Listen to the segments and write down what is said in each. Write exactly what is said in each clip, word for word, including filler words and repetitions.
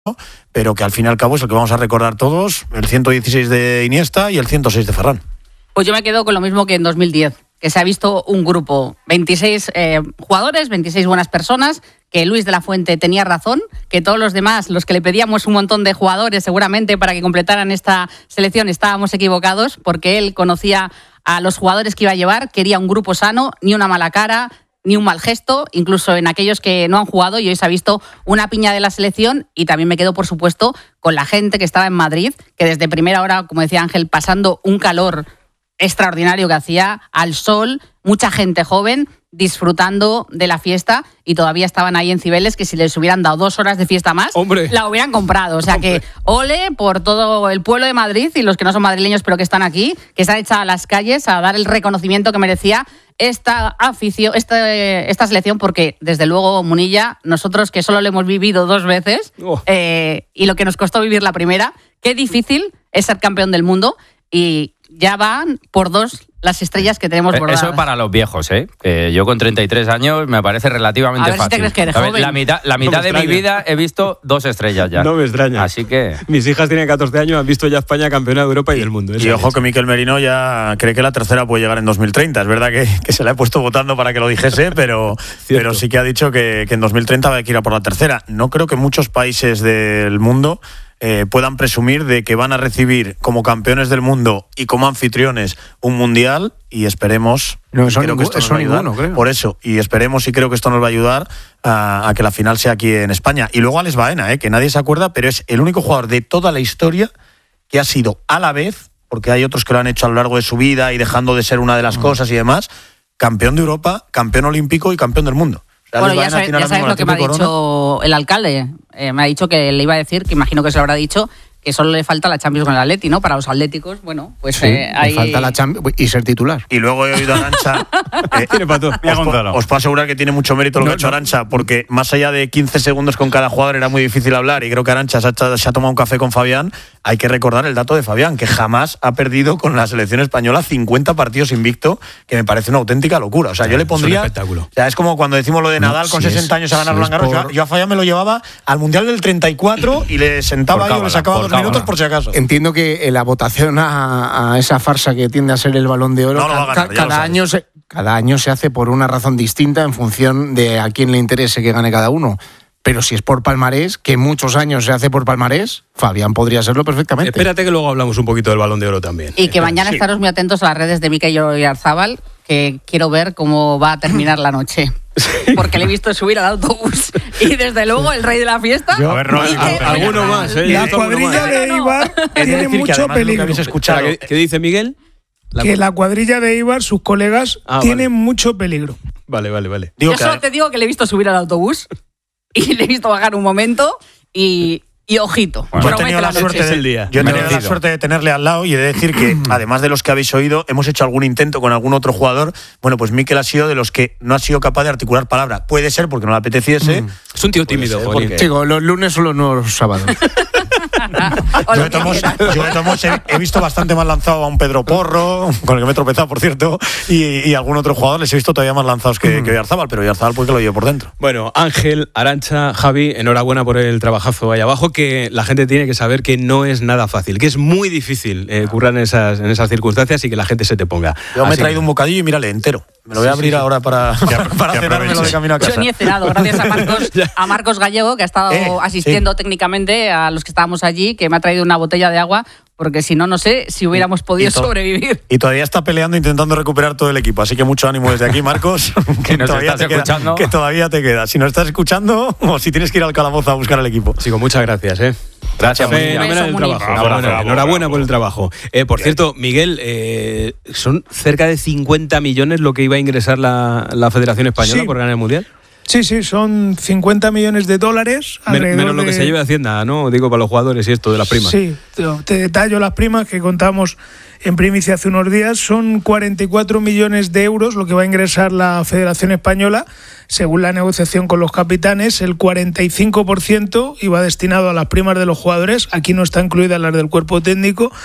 pero que al fin y al cabo es el que vamos a recordar todos, el ciento dieciséis de Iniesta y el ciento seis de Ferran. Pues yo me quedo con lo mismo que en dos mil diez, que se ha visto un grupo, veintiséis eh, jugadores, veintiséis buenas personas, que Luis de la Fuente tenía razón, que todos los demás, los que le pedíamos un montón de jugadores seguramente para que completaran esta selección, estábamos equivocados, porque él conocía a los jugadores que iba a llevar, quería un grupo sano, ni una mala cara, ni un mal gesto, incluso en aquellos que no han jugado, y hoy se ha visto una piña de la selección. Y también me quedo, por supuesto, con la gente que estaba en Madrid, que desde primera hora, como decía Ángel, pasando un calor extraordinario que hacía, al sol, mucha gente joven disfrutando de la fiesta, y todavía estaban ahí en Cibeles, que si les hubieran dado dos horas de fiesta más, ¡hombre!, la hubieran comprado. O sea ¡hombre!, que ole por todo el pueblo de Madrid y los que no son madrileños pero que están aquí, que se han echado a las calles a dar el reconocimiento que merecía esta afición, esta, esta selección, porque desde luego, Munilla, nosotros que solo lo hemos vivido dos veces, oh. eh, y lo que nos costó vivir la primera, qué difícil es ser campeón del mundo, y ya van por dos las estrellas que tenemos bordadas. Eso es para los viejos, ¿eh? Que yo con treinta y tres años me parece relativamente a ver fácil. Si te crees que eres a ver, joven. la mitad, la mitad no de mi vida he visto dos estrellas ya. No me extraña. Así que... Mis hijas tienen catorce años, han visto ya España campeona de Europa y del mundo. Y ojo que Miquel Merino ya cree que la tercera puede llegar en dos mil treinta. Es verdad que, que se la he puesto votando para que lo dijese, pero, pero sí que ha dicho que, que en dos mil treinta va a ir a por la tercera. No creo que muchos países del mundo Eh, puedan presumir de que van a recibir como campeones del mundo y como anfitriones un mundial, y esperemos no, eso creo ningú, que esto eso nos va a ayudar, ninguno, creo. por eso, y esperemos y creo que esto nos va a ayudar a, a que la final sea aquí en España. Y luego Alex Baena, eh, que nadie se acuerda, pero es el único jugador de toda la historia que ha sido a la vez, porque hay otros que lo han hecho a lo largo de su vida y dejando de ser una de las mm. cosas y demás, campeón de Europa, campeón olímpico y campeón del mundo. Bueno, ya sabes, ya sabes lo que me ha dicho el alcalde. Eh, me ha dicho que le iba a decir, que imagino que se lo habrá dicho, que solo le falta la Champions con el Atleti, ¿no? Para los atléticos, bueno, pues sí, eh, ahí... le falta la Champions y ser titular. Y luego he oído a Arantxa. eh, tiene pato. Os, os puedo asegurar que tiene mucho mérito lo no, que ha hecho no. Arantxa, porque más allá de quince segundos con cada jugador era muy difícil hablar, y creo que Arantxa se ha, se ha tomado un café con Fabián. Hay que recordar el dato de Fabián, que jamás ha perdido con la selección española cincuenta partidos invicto, que me parece una auténtica locura. O sea, yo le pondría... Es un espectáculo. O sea, es como cuando decimos lo de Nadal no, con si sesenta es, años a ganar Roland si Garros. Por... Yo, yo a Fabián me lo llevaba al Mundial del treinta y cuatro y le sentaba ahí o le sacaba dos cábala. minutos por si acaso. Entiendo que la votación a, a esa farsa que tiende a ser el Balón de Oro, no, no ca- ganar, cada, año se, cada año se hace por una razón distinta en función de a quién le interese que gane cada uno. Pero si es por palmarés, que muchos años se hace por palmarés, Fabián podría serlo perfectamente. Espérate que luego hablamos un poquito del Balón de Oro también. Y que eh, mañana sí. estaros muy atentos a las redes de Mikel Oyarzabal, que quiero ver cómo va a terminar la noche. Porque le he visto subir al autobús y desde luego el rey de la fiesta. Yo, a ver, no, y a, que, alguno más, ¿eh? La cuadrilla de Eibar tiene mucho peligro. Escuchado, ¿Qué, ¿Qué dice Miguel? La que la cuadrilla de Eibar, sus colegas, ah, tienen vale. mucho peligro. Vale, vale, vale. Digo Yo que... solo te digo que le he visto subir al autobús y le he visto bajar un momento y... Y ojito, bueno, yo he tenido la suerte de, el día. Yo he tenido la suerte de tenerle al lado y de decir que, además de los que habéis oído, hemos hecho algún intento con algún otro jugador. Bueno, pues Mikel ha sido de los que no ha sido capaz de articular palabra. Puede ser porque no le apeteciese. Mm. Es un tío tímido, porque... Chico, los lunes son los nuevos sábados. yo de tomos, yo de tomos he, he visto bastante más lanzado a un Pedro Porro, con el que me he tropezado, por cierto, y, y algún otro jugador les he visto todavía más lanzados que, que Oyarzabal, pero Oyarzabal pues que lo llevo por dentro. Bueno, Ángel, Arantxa, Javi, enhorabuena por el trabajazo ahí abajo, que la gente tiene que saber que no es nada fácil, que es muy difícil eh, currar en esas, en esas circunstancias y que la gente se te ponga. Yo Así me he traído que... un bocadillo y mírale, entero. Me lo voy a abrir sí, sí. ahora para, para cenármelo de camino a casa. Yo ni he cenado, gracias a Marcos, a Marcos Gallego, que ha estado eh, asistiendo sí. técnicamente a los que estábamos allí, que me ha traído una botella de agua, porque si no, no sé si hubiéramos podido y to- sobrevivir. Y todavía está peleando, intentando recuperar todo el equipo. Así que mucho ánimo desde aquí, Marcos. que, nos todavía estás te escuchando. Queda, que todavía te queda. Si nos estás escuchando o si tienes que ir al calabozo a buscar el equipo. Chico, muchas gracias, ¿eh? Gracias, Fenomenal el trabajo. Bravo, Enhorabuena, bravo, enhorabuena bravo. por el trabajo. Eh, por cierto, Miguel, eh, son cerca de cincuenta millones lo que iba a ingresar la, la Federación Española sí. por ganar el Mundial. Sí, sí, son cincuenta millones de dólares. Men, menos lo que de... se lleve Hacienda, ¿no? Digo, para los jugadores y esto de las primas. Sí, te, te detallo las primas que contamos en primicia hace unos días. Son cuarenta y cuatro millones de euros lo que va a ingresar la Federación Española. Según la negociación con los capitanes, el cuarenta y cinco por ciento iba destinado a las primas de los jugadores. Aquí no está incluida las del cuerpo técnico.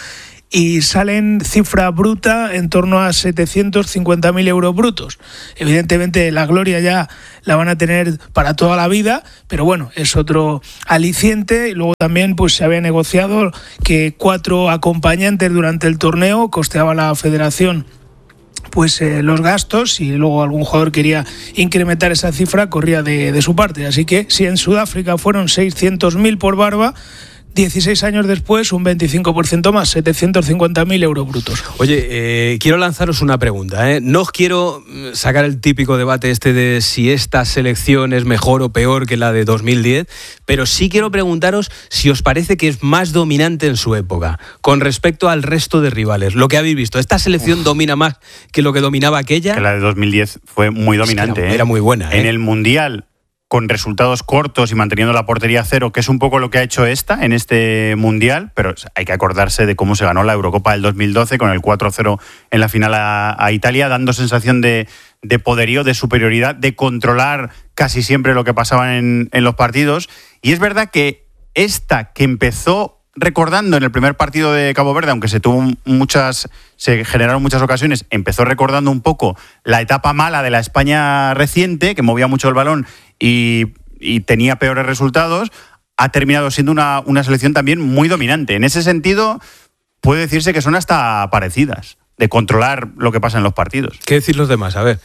y salen cifra bruta en torno a setecientos cincuenta mil euros brutos. Evidentemente la gloria ya la van a tener para toda la vida, pero bueno, es otro aliciente. Y luego también pues se había negociado que cuatro acompañantes durante el torneo costeaba la federación pues eh, los gastos, y luego algún jugador quería incrementar esa cifra, corría de, de su parte. Así que si en Sudáfrica fueron seiscientos mil por Barba, dieciséis años después un veinticinco por ciento más, setecientos cincuenta mil euros brutos. Oye, eh, quiero lanzaros una pregunta, ¿eh? No os quiero sacar el típico debate este de si esta selección es mejor o peor que la de dos mil diez, pero sí quiero preguntaros si os parece que es más dominante en su época, con respecto al resto de rivales. Lo que habéis visto, ¿esta selección Uf. domina más que lo que dominaba aquella? Que la de dos mil diez fue muy dominante. Era, ¿eh? era muy buena. ¿eh? En el Mundial, con resultados cortos y manteniendo la portería cero, que es un poco lo que ha hecho esta en este Mundial, pero hay que acordarse de cómo se ganó la Eurocopa del dos mil doce con el cuatro cero en la final a, a Italia, dando sensación de, de poderío, de superioridad, de controlar casi siempre lo que pasaba en, en los partidos. Y es verdad que esta que empezó recordando en el primer partido de Cabo Verde, aunque se tuvo muchas, se generaron muchas ocasiones, empezó recordando un poco la etapa mala de la España reciente, que movía mucho el balón y, y tenía peores resultados, ha terminado siendo una, una selección también muy dominante. En ese sentido, puede decirse que son hasta parecidas, de controlar lo que pasa en los partidos. ¿Qué decir los demás? A ver.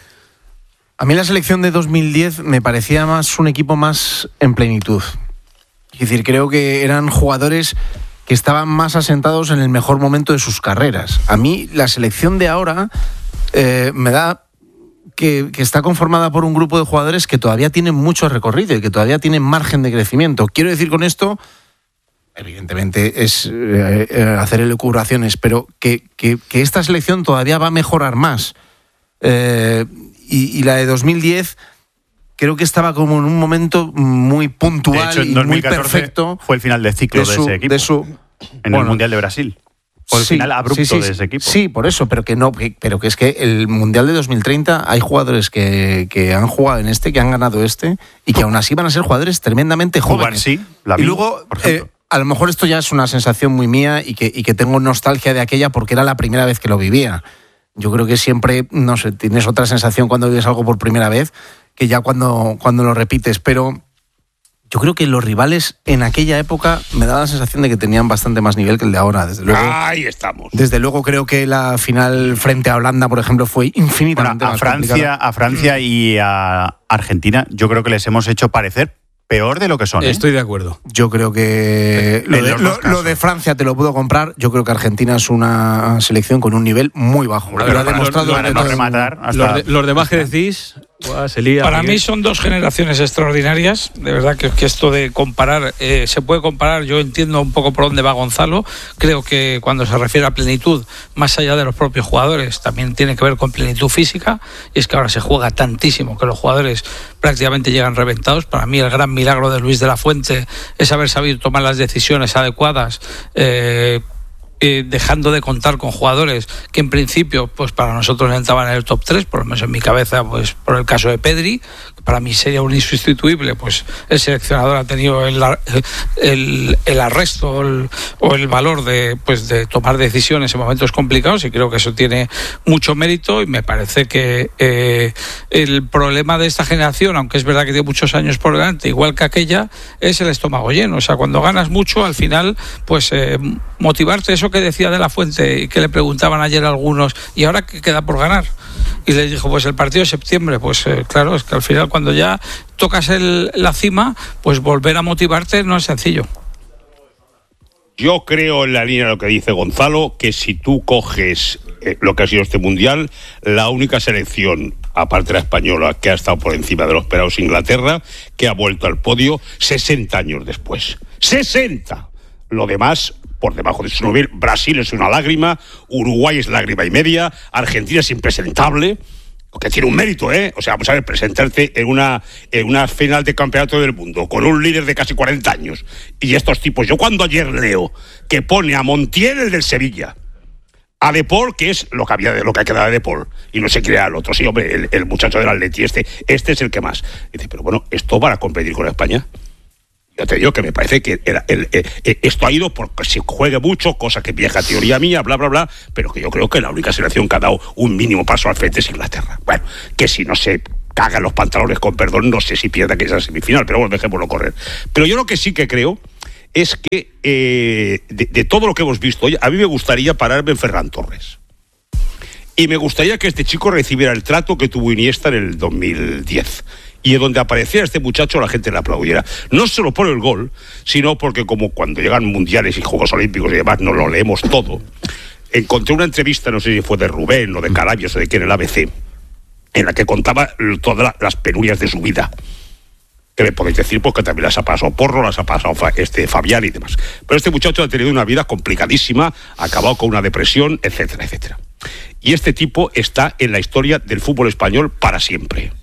A mí la selección de dos mil diez me parecía más un equipo más en plenitud. Es decir, creo que eran jugadores que estaban más asentados en el mejor momento de sus carreras. A mí la selección de ahora eh, me da que, que está conformada por un grupo de jugadores que todavía tienen mucho recorrido y que todavía tienen margen de crecimiento. Quiero decir con esto, evidentemente es eh, eh, hacer elucubraciones, pero que, que, que esta selección todavía va a mejorar más. Eh, y, y la de dos mil diez... creo que estaba como en un momento muy puntual, de hecho, en dos mil catorce y muy perfecto. Fue el final de ciclo de, su, de ese equipo. De su, en bueno, el Mundial de Brasil. Fue el sí, final abrupto sí, sí, de ese equipo. Sí, por eso, pero que no, que, pero que es que el Mundial de dos mil treinta hay jugadores que, que han jugado en este, que han ganado este, y que aún así van a ser jugadores tremendamente jóvenes. Sí, la y luego, por ejemplo. Eh, a lo mejor esto ya es una sensación muy mía y que, y que tengo nostalgia de aquella porque era la primera vez que lo vivía. Yo creo que siempre, no sé, tienes otra sensación cuando vives algo por primera vez que ya cuando, cuando lo repites, pero yo creo que los rivales en aquella época me daba la sensación de que tenían bastante más nivel que el de ahora, desde luego. Ahí estamos. Desde luego creo que la final frente a Holanda, por ejemplo, fue infinitamente bueno, a más Francia, complicada. A Francia y a Argentina yo creo que les hemos hecho parecer peor de lo que son. ¿eh? Estoy de acuerdo. Yo creo que lo de, lo, lo de Francia te lo puedo comprar. Yo creo que Argentina es una selección con un nivel muy bajo. Lo ha demostrado para no rematar. Hasta los, de, los demás que decís. Buah, se lía, para Miguel. mí son dos generaciones extraordinarias. De verdad que, que esto de comparar, eh, se puede comparar. Yo entiendo un poco por dónde va Gonzalo. Creo que cuando se refiere a plenitud, más allá de los propios jugadores, también tiene que ver con plenitud física. Y es que ahora se juega tantísimo que los jugadores prácticamente llegan reventados. Para mí el gran milagro de Luis de la Fuente es haber sabido tomar las decisiones adecuadas, eh, Eh, dejando de contar con jugadores que en principio pues para nosotros entraban en el top tres, por lo menos en mi cabeza, pues por el caso de Pedri, que para mí sería un insustituible. Pues el seleccionador ha tenido el, el, el arresto el, o el valor de, pues de tomar decisiones en momentos complicados, y creo que eso tiene mucho mérito. Y me parece que eh, el problema de esta generación, aunque es verdad que tiene muchos años por delante, igual que aquella, es el estómago lleno. O sea, cuando ganas mucho, al final pues eh, motivarte, eso que decía de la Fuente y que le preguntaban ayer a algunos, ¿y ahora qué queda por ganar? Y le dijo, pues el partido de septiembre. Pues eh, claro, es que al final cuando ya tocas el, la cima, pues volver a motivarte no es sencillo. Yo creo en la línea de lo que dice Gonzalo, que si tú coges eh, lo que ha sido este Mundial, la única selección, aparte de la española, que ha estado por encima de los esperado es Inglaterra, que ha vuelto al podio sesenta años después. ¡sesenta! Lo demás por debajo de su nivel. Brasil es una lágrima, Uruguay es lágrima y media, Argentina es impresentable, que tiene un mérito, ¿eh? O sea, vamos a ver, presentarte en una, en una final de campeonato del mundo con un líder de casi cuarenta años. Y estos tipos, yo cuando ayer leo que pone a Montiel, el del Sevilla, a De Paul, que es lo que había de lo que ha quedado de De Paul, y no se crea al otro, sí, hombre, el, el muchacho del Atleti, este, este es el que más. Dice, pero bueno, ¿esto para competir con España? Ya te digo que me parece que era, el, el, el, esto ha ido porque se juegue mucho, cosa que vieja teoría mía, bla, bla, bla, pero que yo creo que la única selección que ha dado un mínimo paso al frente es Inglaterra. Bueno, que si no se cagan los pantalones, con perdón, no sé si pierda que esa semifinal, pero bueno, dejémoslo correr. Pero yo lo que sí que creo es que eh, de, de todo lo que hemos visto hoy, a mí me gustaría pararme en Ferran Torres. Y me gustaría que este chico recibiera el trato que tuvo Iniesta en el dos mil diez. Y donde apareciera este muchacho la gente le aplaudiera. No solo por el gol, sino porque como cuando llegan mundiales y Juegos Olímpicos y demás nos lo leemos todo. Encontré una entrevista, no sé si fue de Rubén o de Carabias o de quién, en el A B C, en la que contaba todas las penurias de su vida. Que me podéis decir porque también las ha pasado Porro, las ha pasado este Fabián y demás. Pero este muchacho ha tenido una vida complicadísima, ha acabado con una depresión, etcétera, etcétera. Y este tipo está en la historia del fútbol español para siempre.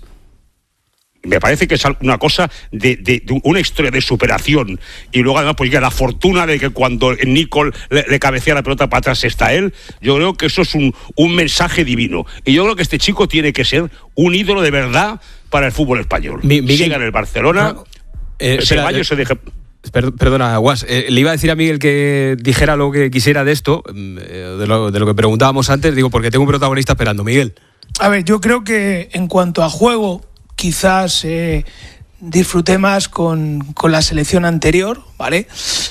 Me parece que es una cosa de, de, de una historia de superación, y luego además pues ya la fortuna de que cuando Nicol le, le cabecea la pelota para atrás está él. Yo creo que eso es un, un mensaje divino, y yo creo que este chico tiene que ser un ídolo de verdad para el fútbol español. Mi, Miguel, siga en el Barcelona, no, eh, Ceballos se deje... Perdona, Guas, eh, le iba a decir a Miguel que dijera lo que quisiera de esto, eh, de, lo, de lo que preguntábamos antes, digo, porque tengo un protagonista esperando. Miguel. A ver, yo creo que en cuanto a juego, quizás eh, disfruté más con, con la selección anterior, ¿vale?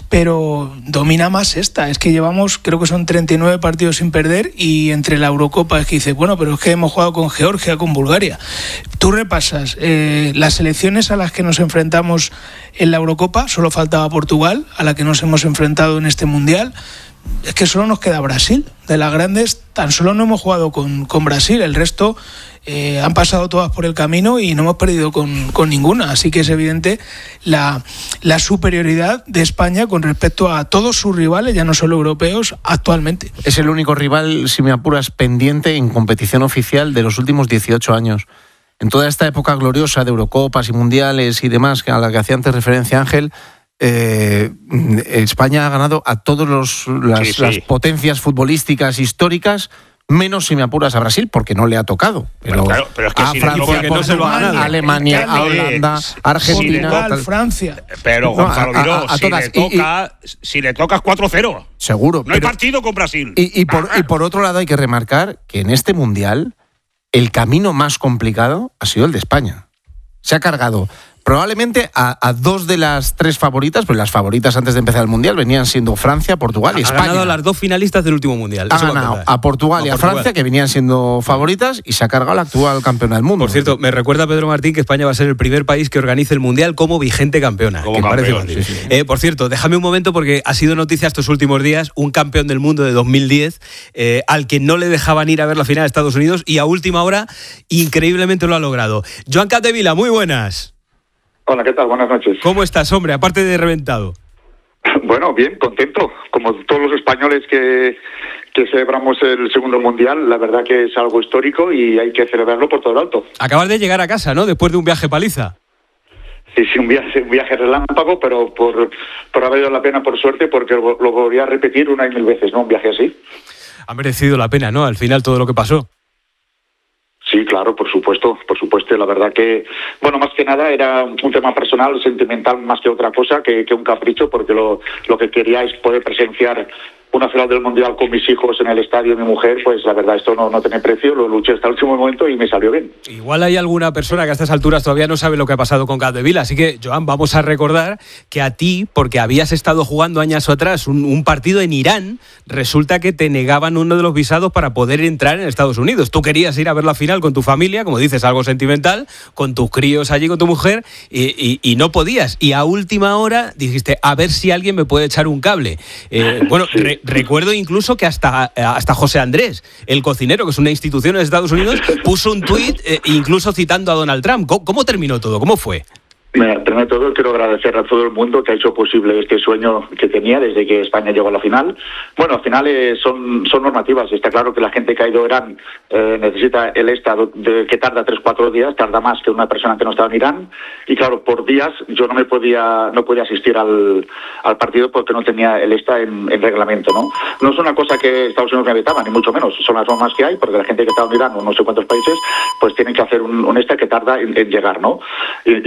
Pero domina más esta. Es que llevamos, creo que son treinta y nueve partidos sin perder, y entre la Eurocopa es que dices, bueno, pero es que hemos jugado con Georgia, con Bulgaria. Tú repasas eh, las selecciones a las que nos enfrentamos en la Eurocopa, solo faltaba Portugal, a la que nos hemos enfrentado en este Mundial. Es que solo nos queda Brasil. De las grandes, tan solo no hemos jugado con, con Brasil. El resto eh, han pasado todas por el camino y no hemos perdido con, con ninguna. Así que es evidente la, la superioridad de España con respecto a todos sus rivales, ya no solo europeos, actualmente. Es el único rival, si me apuras, pendiente en competición oficial de los últimos dieciocho años. En toda esta época gloriosa de Eurocopas y Mundiales y demás, a la que hacía antes referencia Ángel, Eh, España ha ganado a todas las, sí, sí. las potencias futbolísticas históricas, menos, si me apuras, a Brasil, porque no le ha tocado. Pero, bueno, claro, pero es que a si Francia, no, no se lo ha ganado. Alemania, a Holanda, a Argentina, Portugal, Francia. Pero Gonzalo no, Miró, si, le toca, y, y, si le tocas cuatro cero. Seguro. No pero, hay partido con Brasil. Y, y, por, y por otro lado hay que remarcar que en este Mundial el camino más complicado ha sido el de España. Se ha cargado probablemente a, a dos de las tres favoritas, pues las favoritas antes de empezar el Mundial venían siendo Francia, Portugal y España. Ha ganado a las dos finalistas del último Mundial. Ha Eso ganado a Portugal no, y a Portugal. Francia, que venían siendo favoritas, y se ha cargado la actual campeona del mundo. Por cierto, me recuerda Pedro Martín que España va a ser el primer país que organice el Mundial como vigente campeona. Como que campeón, parece sí, sí. Eh, por cierto, déjame un momento porque ha sido noticia estos últimos días un campeón del mundo de dos mil diez eh, al que no le dejaban ir a ver la final de Estados Unidos, y a última hora increíblemente lo ha logrado. Joan Capdevila, muy buenas. Hola, ¿qué tal? Buenas noches. ¿Cómo estás, hombre? Aparte de reventado. Bueno, bien, contento. Como todos los españoles que, que celebramos el segundo Mundial, la verdad que es algo histórico y hay que celebrarlo por todo lo alto. Acabas de llegar a casa, ¿no? Después de un viaje paliza. Sí, sí, un viaje, un viaje relámpago, pero por, por haber valido la pena, por suerte, porque lo, lo volví a repetir una y mil veces, ¿no? Un viaje así. Ha merecido la pena, ¿no? Al final todo lo que pasó. Sí, claro, por supuesto, por supuesto. La verdad que, bueno, más que nada era un tema personal, sentimental, más que otra cosa, que, que un capricho, porque lo, lo que quería es poder presenciar una final del Mundial con mis hijos en el estadio, mi mujer. Pues la verdad, esto no, no tiene precio, lo luché hasta el último momento y me salió bien. Igual hay alguna persona que a estas alturas todavía no sabe lo que ha pasado con Capdevila, así que, Joan, vamos a recordar que a ti, porque habías estado jugando años atrás un, un partido en Irán, resulta que te negaban uno de los visados para poder entrar en Estados Unidos. Tú querías ir a ver la final con tu familia, como dices, algo sentimental, con tus críos allí, con tu mujer, y, y, y no podías. Y a última hora dijiste, a ver si alguien me puede echar un cable. Eh, bueno, sí. re, recuerdo incluso que hasta, hasta José Andrés, el cocinero, que es una institución en Estados Unidos, puso un tuit eh, incluso citando a Donald Trump. ¿Cómo, cómo terminó todo? ¿Cómo fue? Primero de todo, quiero agradecer a todo el mundo que ha hecho posible este sueño que tenía desde que España llegó a la final. Bueno, al final eh, son, son normativas. Está claro que la gente que ha ido a Irán eh, necesita el ESTA, de, que tarda tres cuatro días, tarda más que una persona que no estaba en Irán. Y claro, por días yo no me podía no podía asistir al, al partido porque no tenía el ESTA en, en reglamento, ¿no? No es una cosa que Estados Unidos me vetaba, ni mucho menos. Son las normas que hay, porque la gente que está en Irán o no sé cuántos países, pues tienen que hacer un, un ESTA que tarda en, en llegar, ¿no? Y, y por lo tanto,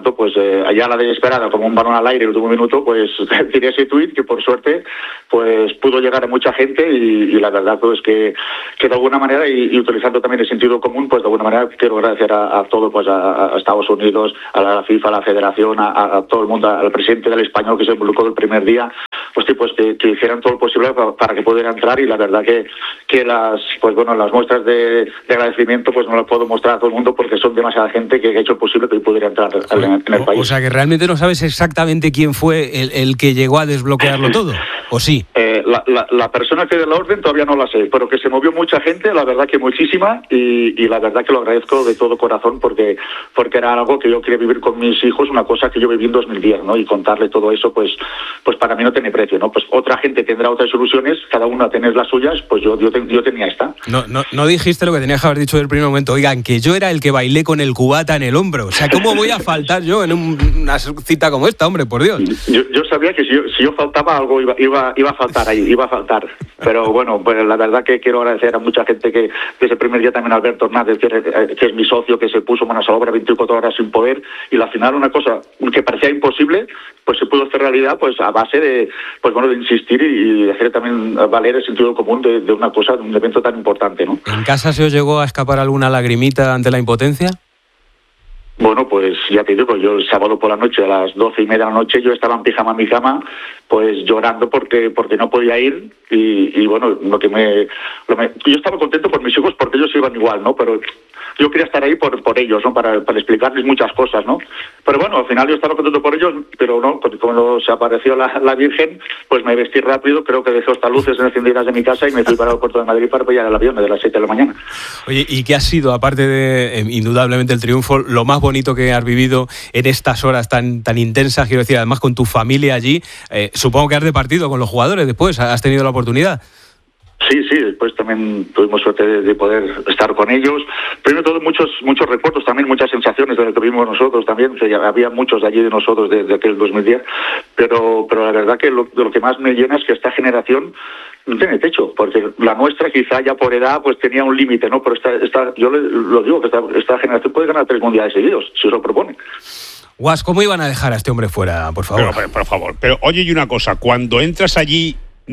tanto, pues eh, allá la desesperada, como un balón al aire el último minuto, pues tiré ese tuit que por suerte pues pudo llegar a mucha gente y, y la verdad pues que, que de alguna manera y, y utilizando también el sentido común, pues de alguna manera quiero agradecer a, a todo, pues a, a Estados Unidos, a la FIFA, a la Federación, a, a todo el mundo, al presidente del Español que se involucró el primer día, pues, sí, pues que, que hicieran todo lo posible para, para que pudiera entrar y la verdad que, que las pues bueno las muestras de, de agradecimiento pues no las puedo mostrar a todo el mundo porque son demasiada gente que ha hecho posible que pudiera entrar en, en el país. O sea que realmente no sabes exactamente quién fue el, el que llegó a desbloquearlo todo, ¿o sí? Eh, la, la, la persona que de la orden todavía no la sé, pero que se movió mucha gente, la verdad que muchísima y, y la verdad que lo agradezco de todo corazón porque porque era algo que yo quería vivir con mis hijos, una cosa que yo viví en dos mil diez, ¿no? Y contarle todo eso pues pues para mí no tiene precio, ¿no? Pues otra gente tendrá otras soluciones, cada una tiene las suyas, pues yo yo, yo tenía esta. No, no, no dijiste lo que tenías que haber dicho en el primer momento, oigan, que yo era el que bailé con el cubata en el hombro, o sea, ¿cómo voy a faltar yo en un, una cita como esta, hombre, por Dios? Yo, yo sabía que si yo, si yo faltaba algo iba, iba, iba a faltar ahí, iba a faltar, pero bueno, pues la verdad que quiero agradecer a mucha gente que desde el primer día también Alberto Hernández, que, que es mi socio, que se puso manos a la obra veinticuatro horas sin poder y al final una cosa que parecía imposible, pues se pudo hacer realidad pues a base de pues bueno de insistir y, y hacer también valer el sentido común de, de una cosa, de un evento tan importante, ¿no? ¿En casa se os llegó a escapar alguna lagrimita ante la impotencia? Bueno, pues ya te digo, yo el sábado por la noche, a las doce y media de la noche, yo estaba en pijama en mi cama, pues llorando porque porque no podía ir y, y bueno, lo que me, lo me... Yo estaba contento por mis hijos porque ellos iban igual, ¿no? Pero yo quería estar ahí por por ellos, ¿no? Para, para explicarles muchas cosas, ¿no? Pero bueno, al final yo estaba contento por ellos, pero no, porque cuando se apareció la, la Virgen, pues me vestí rápido, creo que dejé hasta luces encendidas de mi casa y me fui para el aeropuerto de Madrid para pillar el avión de las siete de la mañana. Oye, ¿y qué ha sido, aparte de, eh, indudablemente, el triunfo, lo más bonito que has vivido en estas horas tan, tan intensas, quiero decir, además con tu familia allí? Eh, supongo que has departido con los jugadores después, ¿has tenido la oportunidad? Sí, sí, después también tuvimos suerte de, de poder estar con ellos. Primero todo, muchos muchos recuerdos, también muchas sensaciones de lo que vimos nosotros también, que ya había muchos de allí de nosotros de, de aquel dos mil diez, pero pero la verdad que lo, de lo que más me llena es que esta generación no tiene techo, porque la nuestra quizá ya por edad pues tenía un límite, ¿no? Pero esta, esta, yo le, lo digo, que esta, esta generación puede ganar tres mundiales seguidos, si lo propone. Guas, ¿cómo iban a dejar a este hombre fuera, por favor? Pero, pero, por favor, pero oye, y una cosa, cuando entras allí,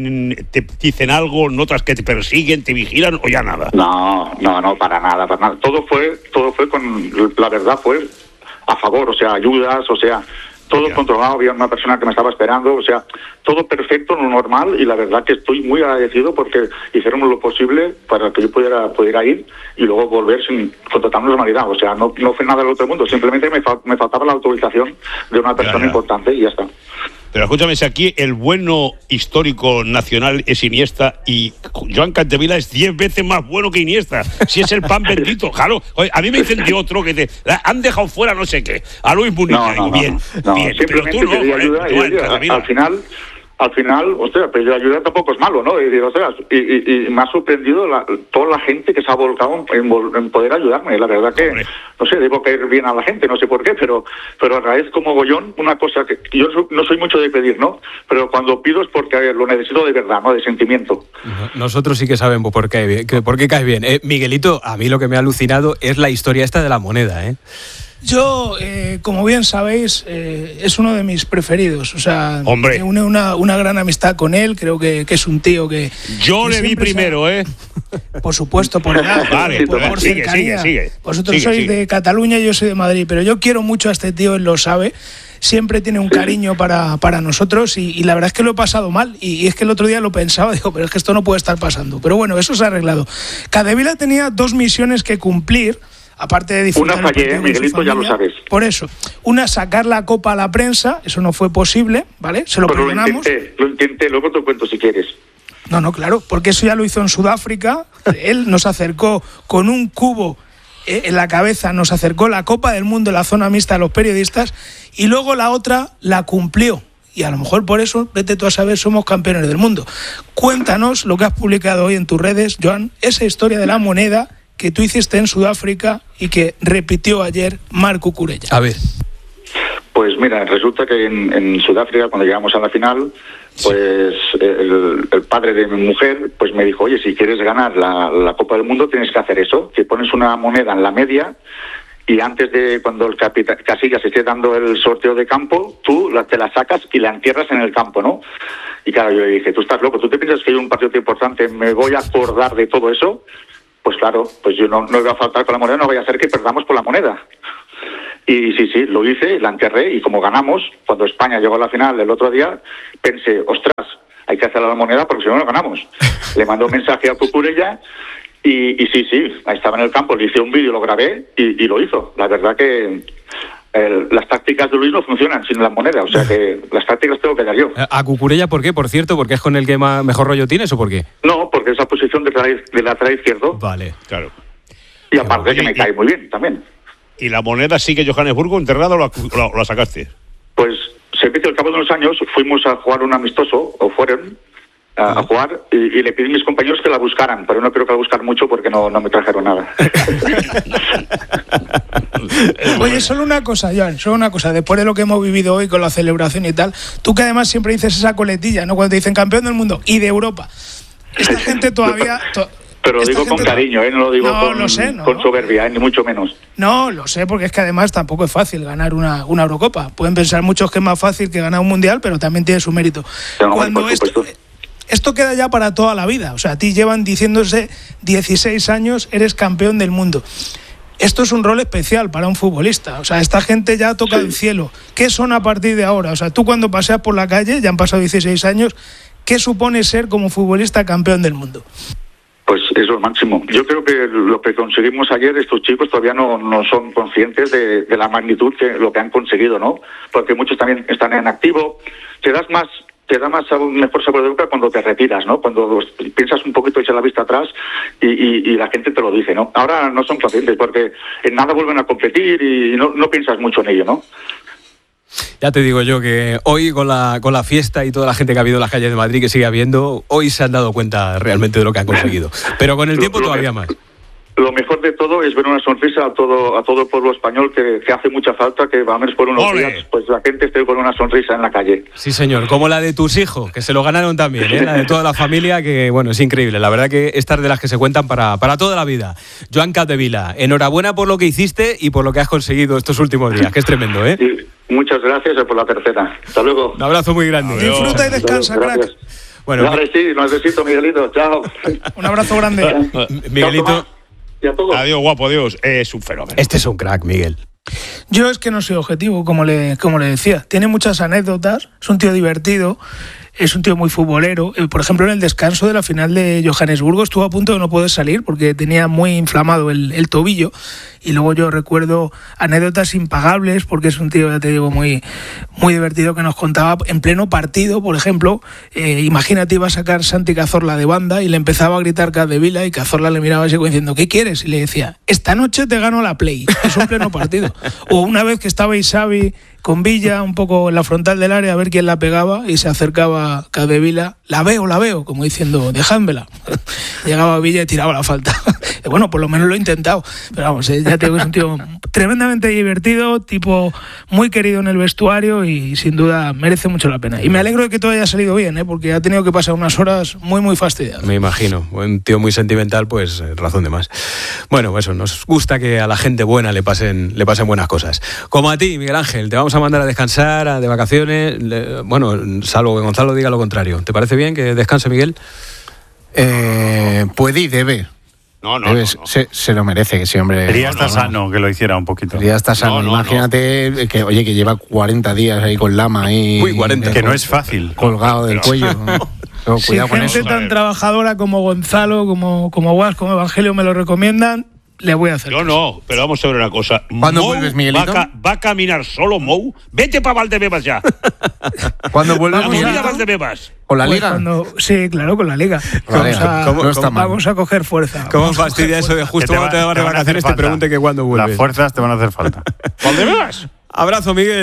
¿te dicen algo, notas que te persiguen, te vigilan o ya nada? No, no, no, para nada, para nada. Todo fue, todo fue con, la verdad fue a favor, o sea, ayudas, o sea, todo ya. Controlado, había una persona que me estaba esperando, o sea, todo perfecto, lo normal, y la verdad que estoy muy agradecido porque hicieron lo posible para que yo pudiera, pudiera ir y luego volver sin contratar normalidad, o sea, no, no fue nada del otro mundo, simplemente me, fa- me faltaba la autorización de una persona ya, ya. importante y ya está. Pero escúchame, si aquí el bueno histórico nacional es Iniesta y Joan Capdevila es diez veces más bueno que Iniesta. Si es el pan bendito, claro. Oye, a mí me dicen de otro que te han dejado fuera no sé qué. A Luis Muniz, no, no, bien, no, no, bien. Pero tú no, joder, ayuda, Joan Capdevila. Al final... Al final, o sea, pedir ayuda tampoco es malo, ¿no? Y, o sea, y, y, y me ha sorprendido la, toda la gente que se ha volcado en, en poder ayudarme. La verdad que, Hombre. no sé, debo caer bien a la gente, no sé por qué, pero pero agradezco mogollón una cosa que yo no soy mucho de pedir, ¿no? Pero cuando pido es porque lo necesito de verdad, ¿no? De sentimiento. Nosotros sí que sabemos por qué, por qué caes bien. Eh, Miguelito, a mí lo que me ha alucinado es la historia esta de la moneda, ¿eh? Yo, eh, como bien sabéis, eh, es uno de mis preferidos. O sea, Hombre. me une una, una gran amistad con él. Creo que, que es un tío que... Yo que le vi primero, ¿eh? Por supuesto, por edad, vale, por, pues, por sigue, cercanía. sigue, sigue. Vosotros sigue, sois sigue. de Cataluña y yo soy de Madrid, pero yo quiero mucho a este tío, él lo sabe. Siempre tiene un cariño para, para nosotros y, y la verdad es que lo he pasado mal. Y, y es que el otro día lo pensaba, digo, pero es que esto no puede estar pasando. Pero bueno, eso se ha arreglado. Capdevila tenía dos misiones que cumplir. Aparte de disfrutar una fallé, Miguelito, ya lo sabes. Por eso, una, sacar la copa a la prensa, eso no fue posible, ¿vale? Se lo Pero perdonamos. Lo intenté, lo intenté, luego te cuento si quieres. No, no, claro, porque eso ya lo hizo en Sudáfrica. Él nos acercó con un cubo eh, en la cabeza, nos acercó la Copa del Mundo en la zona mixta a los periodistas y luego la otra la cumplió. Y a lo mejor por eso, vete tú a saber, somos campeones del mundo. Cuéntanos lo que has publicado hoy en tus redes, Joan, esa historia de la moneda que tú hiciste en Sudáfrica y que repitió ayer Marc Cucurella. A ver. Pues mira, resulta que en, en Sudáfrica, cuando llegamos a la final, pues el, el padre de mi mujer pues me dijo, oye, si quieres ganar la, la Copa del Mundo tienes que hacer eso, que pones una moneda en la media y antes de cuando el capitán Casillas esté dando el sorteo de campo, tú la, te la sacas y la entierras en el campo, ¿no? Y claro, yo le dije, tú estás loco, ¿tú te piensas que hay un partido tan importante, me voy a acordar de todo eso? Pues claro, pues yo no, no iba a faltar con la moneda, no vaya a ser que perdamos por la moneda. Y sí, sí, lo hice, la enterré, y como ganamos, cuando España llegó a la final el otro día, pensé, ostras, hay que hacer la moneda porque si no, no ganamos. Le mandó un mensaje a Cucurella y, y sí, sí, ahí estaba en el campo, le hice un vídeo, lo grabé y, y lo hizo. La verdad que el, las tácticas de Luis no funcionan sin la moneda, o sea que las tácticas tengo que dar yo. ¿A Cucurella por qué, por cierto? ¿Porque es con el que más, mejor rollo tienes o por qué? No, porque es la posición de, de lateral izquierdo. Vale, claro. Y aparte Oye, que me y, cae muy bien también. ¿Y la moneda sigue Johannesburgo enterrada o la, la, la sacaste? Pues se ve que al cabo de unos años fuimos a jugar un amistoso, o fueron a, a jugar, y, y le pedí a mis compañeros que la buscaran, pero no creo que la buscar mucho porque no, no me trajeron nada. Oye, solo una cosa, Joan, solo una cosa, después de lo que hemos vivido hoy con la celebración y tal, tú que además siempre dices esa coletilla, ¿no? Cuando te dicen campeón del mundo y de Europa, esta gente todavía... To- Pero lo digo con cariño, ¿eh? No lo digo no, con, lo sé, no, con soberbia, ¿eh? Ni mucho menos. No, lo sé, porque es que además tampoco es fácil ganar una, una Eurocopa. Pueden pensar muchos que es más fácil que ganar un Mundial, pero también tiene su mérito. No, Cuando esto, esto queda ya para toda la vida. O sea, a ti llevan diciéndose dieciséis años, eres campeón del mundo. Esto es un rol especial para un futbolista. O sea, esta gente ya toca sí. el cielo. ¿Qué son a partir de ahora? O sea, tú cuando paseas por la calle, ya han pasado dieciséis años, ¿qué supone ser como futbolista campeón del mundo? Pues eso es lo máximo. Yo creo que lo que conseguimos ayer, estos chicos todavía no, no son conscientes de, de la magnitud que lo que han conseguido, ¿no? Porque muchos también están en activo. Te das más, te da más un mejor sabor de boca cuando te retiras, ¿no? Cuando piensas un poquito, echas la vista atrás y, y, y la gente te lo dice, ¿no? Ahora no son conscientes porque en nada vuelven a competir y no, no piensas mucho en ello, ¿no? Ya te digo yo que hoy con la con la fiesta y toda la gente que ha habido en las calles de Madrid, que sigue habiendo, hoy se han dado cuenta realmente de lo que han conseguido. Pero con el tiempo lo, lo todavía que, más. Lo mejor de todo es ver una sonrisa a todo a todo el pueblo español, que, que hace mucha falta, que a menos por unos ¡Ole! días pues la gente esté con una sonrisa en la calle. Sí, señor, como la de tus hijos, que se lo ganaron también, ¿eh? La de toda la familia, que bueno, es increíble. La verdad que estas de las que se cuentan para, para toda la vida. Joan Capdevila, enhorabuena por lo que hiciste y por lo que has conseguido estos últimos días, que es tremendo, ¿eh? Sí. Muchas gracias por la tercera. Hasta luego. Un abrazo muy grande. Disfruta y descansa, crack. Bueno, vale, sí, nos necesito, Miguelito. Chao. Un abrazo grande. Miguelito. Adiós, guapo, adiós. Es un fenómeno. Este es un crack, Miguel. Yo es que no soy objetivo, como le, como le decía. Tiene muchas anécdotas, es un tío divertido, es un tío muy futbolero. Por ejemplo, en el descanso de la final de Johannesburgo estuvo a punto de no poder salir porque tenía muy inflamado el, el tobillo. Y luego yo recuerdo anécdotas impagables porque es un tío, ya te digo, muy, muy divertido, que nos contaba en pleno partido, por ejemplo, eh, imagínate, iba a sacar Santi Cazorla de banda y le empezaba a gritar Capdevila y Cazorla le miraba así como diciendo, ¿qué quieres? Y le decía, esta noche te gano la Play. Es un pleno partido. O una vez que estaba Isavi con Villa un poco en la frontal del área a ver quién la pegaba y se acercaba Capdevila, la veo, la veo, como diciendo, dejádmela. Llegaba Villa y tiraba la falta. Bueno, por lo menos lo he intentado, pero vamos, ya te digo, es un tío tremendamente divertido, tipo muy querido en el vestuario y sin duda merece mucho la pena. Y me alegro de que todo haya salido bien, ¿eh? Porque ha tenido que pasar unas horas muy, muy fastidiadas. Me imagino, un tío muy sentimental, pues razón de más. Bueno, eso, nos gusta que a la gente buena le pasen, le pasen buenas cosas. Como a ti, Miguel Ángel, te vamos a mandar a descansar, a, de vacaciones, le, bueno, salvo que Gonzalo diga lo contrario. ¿Te parece bien que descanse, Miguel? Eh, puede y debe. No, no, Debe, no, no. Se, se lo merece, que ese hombre... Sería no, hasta no, sano que lo hiciera un poquito. Sería hasta sano. No, no, Imagínate no. que, oye, que lleva cuarenta días ahí con lama ahí... Uy, cuarenta. Que no es fácil. Colgado del Pero, cuello. no. No, Si cuidado con gente eso. tan trabajadora como Gonzalo, como, como Guas, como Evangelio me lo recomiendan, le voy a hacer. Yo no, pero vamos a ver una cosa. ¿Cuándo Mou vuelves, va, Miguelito? a ca- va a caminar solo Mou. Vete para Valdebebas ya. ¿Cuándo vuelves, Vamos a- Mira Miguelito? Valdebebas. ¿Con la Pues liga? cuando- sí, claro, con la liga. Con la Vamos, liga. a, ¿Cómo- no está mal. vamos a coger fuerza. ¿Cómo Vamos a fastidia coger eso de fuerza. justo Que cuando te vas de van a hacer vacaciones te falta. pregunte que cuándo vuelves? Las fuerzas te van a hacer falta. Valdebebas. Abrazo, Miguel.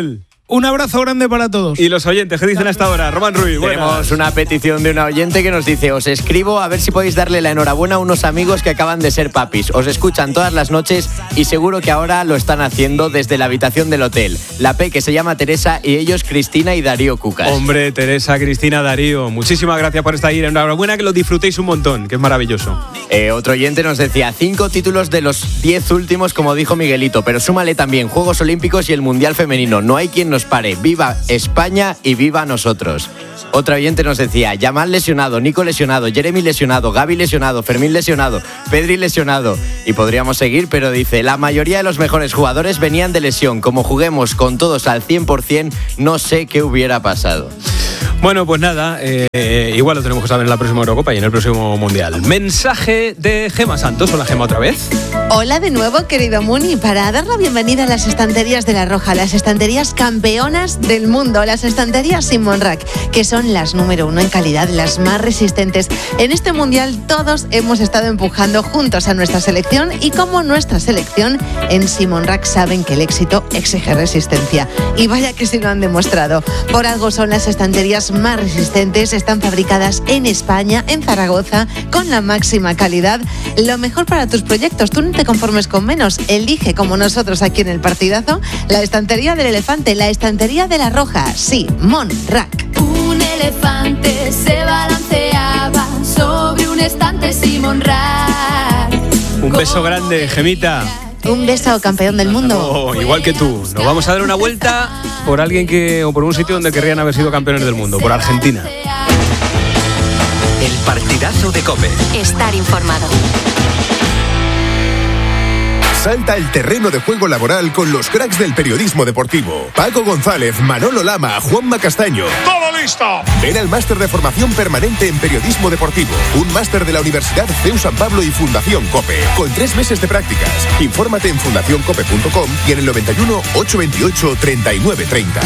Un abrazo grande para todos. Y los oyentes, ¿qué dicen hasta ahora? Román Ruiz, buenas. Tenemos una petición de una oyente que nos dice: os escribo a ver si podéis darle la enhorabuena a unos amigos que acaban de ser papis. Os escuchan todas las noches y seguro que ahora lo están haciendo desde la habitación del hotel. La P, que se llama Teresa, y ellos Cristina y Darío Cucas. Hombre, Teresa, Cristina, Darío, muchísimas gracias por estar ahí. Enhorabuena, que lo disfrutéis un montón, que es maravilloso. Eh, otro oyente nos decía: cinco títulos de los diez últimos, como dijo Miguelito, pero súmale también Juegos Olímpicos y el Mundial Femenino. No hay quien nos pare. Viva España y viva nosotros. Otro oyente nos decía: Yamal lesionado, Nico lesionado, Jeremy lesionado, Gaby lesionado, Fermín lesionado, Pedri lesionado. Y podríamos seguir, pero dice: la mayoría de los mejores jugadores venían de lesión. Como juguemos con todos al cien por ciento, no sé qué hubiera pasado. Bueno, pues nada, eh, igual lo tenemos que saber en la próxima Eurocopa y en el próximo Mundial. Mensaje de Gema Santos. Hola, Gema, otra vez. Hola de nuevo, querido Muni, para dar la bienvenida a las estanterías de La Roja, las estanterías campeonas del mundo, las estanterías Simon Rack, que son las número uno en calidad, las más resistentes. En este Mundial todos hemos estado empujando juntos a nuestra selección, y como nuestra selección, en Simon Rack saben que el éxito exige resistencia. Y vaya que sí lo han demostrado. Por algo son las estanterías más resistentes, están fabricadas en España, en Zaragoza, con la máxima calidad. Lo mejor para tus proyectos, tú no te conformes con menos, elige, como nosotros aquí en El Partidazo, la estantería del elefante, la estantería de La Roja, Simon Rack. Un elefante se balanceaba sobre un estante Simon Rack. Un beso grande, Gemita. Un beso, campeón del mundo. Oh, igual que tú. Nos vamos a dar una vuelta por alguien que, o por un sitio donde querrían haber sido campeones del mundo, por Argentina. El Partidazo de COPE. Estar informado. Salta al terreno de juego laboral con los cracks del periodismo deportivo. Paco González, Manolo Lama, Juanma Castaño. ¡Todo listo! Ven al máster de formación permanente en periodismo deportivo. Un máster de la Universidad C E U San Pablo y Fundación COPE. Con tres meses de prácticas. Infórmate en fundación cope punto com y en el noventa y uno, ochocientos veintiocho, treinta y nueve treinta.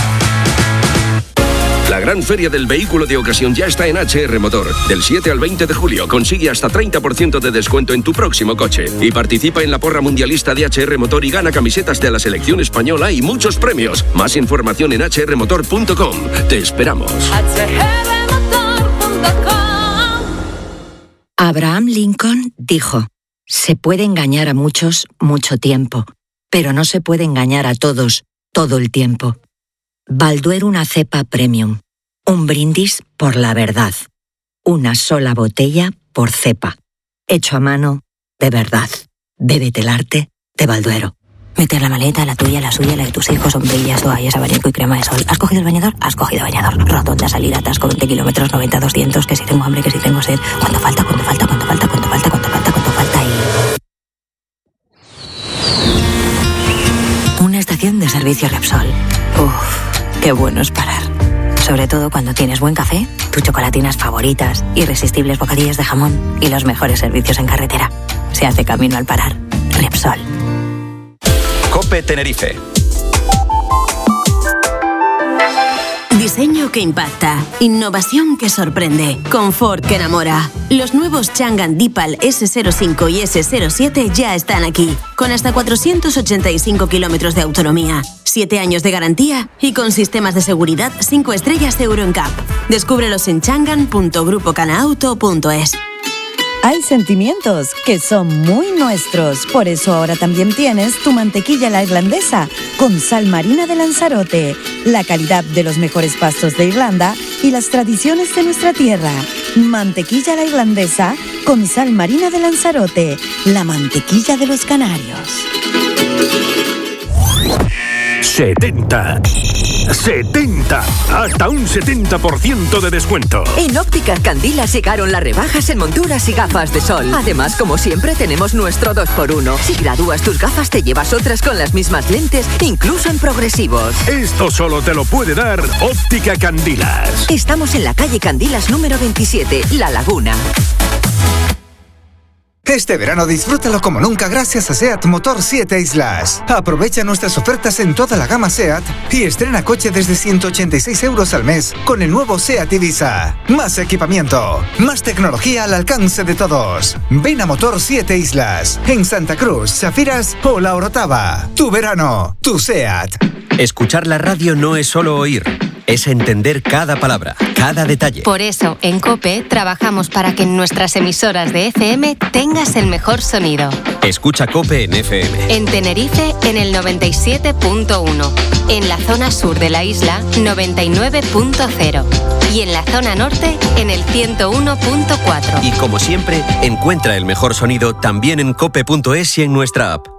La gran feria del vehículo de ocasión ya está en H R Motor. Del siete al veinte de julio consigue hasta treinta por ciento de descuento en tu próximo coche. Y participa en la porra mundialista de H R Motor y gana camisetas de la selección española y muchos premios. Más información en h r motor punto com. Te esperamos. hache erre motor punto com. Abraham Lincoln dijo: se puede engañar a muchos mucho tiempo, pero no se puede engañar a todos todo el tiempo. Balduero, una cepa premium. Un brindis por la verdad. Una sola botella por cepa. Hecho a mano, de verdad. Bébete el arte de Balduero. Meter la maleta, la tuya, la suya, la de tus hijos, sombrillas, toallas, abanico y crema de sol. ¿Has cogido el bañador? Has cogido bañador. Rotonda, salida, atasco, veinte kilómetros, noventa, doscientos, que si tengo hambre, que si tengo sed. ¿Cuánto falta? ¿Cuánto falta? ¿Cuánto falta? ¿Cuánto falta? ¿Cuánto falta? ¿Cuánto falta? Y... una estación de servicio Repsol. Uff, qué bueno es parar. Sobre todo cuando tienes buen café, tus chocolatinas favoritas, irresistibles bocadillos de jamón y los mejores servicios en carretera. Se hace camino al parar. Repsol. COPE Tenerife. Diseño que impacta, innovación que sorprende, confort que enamora. Los nuevos Changan Deepal ese cero cinco y ese cero siete ya están aquí, con hasta cuatrocientos ochenta y cinco kilómetros de autonomía, siete años de garantía y con sistemas de seguridad cinco estrellas Euro N C A P. Descúbrelos en changan punto grupo canaauto punto es. Hay sentimientos que son muy nuestros, por eso ahora también tienes tu mantequilla la irlandesa con sal marina de Lanzarote, la calidad de los mejores pastos de Irlanda y las tradiciones de nuestra tierra. Mantequilla la irlandesa con sal marina de Lanzarote, la mantequilla de los canarios. setenta. setenta. Hasta un setenta por ciento de descuento. En Ópticas Candilas llegaron las rebajas en monturas y gafas de sol. Además, como siempre, tenemos nuestro dos por uno. Si gradúas tus gafas, te llevas otras con las mismas lentes, incluso en progresivos. Esto solo te lo puede dar Óptica Candilas. Estamos en la calle Candilas número veintisiete, La Laguna. Este verano disfrútalo como nunca gracias a SEAT Motor siete Islas. Aprovecha nuestras ofertas en toda la gama SEAT y estrena coche desde ciento ochenta y seis euros al mes con el nuevo SEAT Ibiza. Más equipamiento, más tecnología al alcance de todos. Ven a Motor siete Islas, en Santa Cruz, Safiras o La Orotava. Tu verano, tu SEAT. Escuchar la radio no es solo oír, es entender cada palabra, cada detalle. Por eso, en COPE trabajamos para que en nuestras emisoras de F M tengas el mejor sonido. Escucha COPE en F M. En Tenerife, en el noventa y siete punto uno. En la zona sur de la isla, noventa y nueve punto cero. Y en la zona norte, en el ciento uno punto cuatro. Y como siempre, encuentra el mejor sonido también en cope punto es y en nuestra app.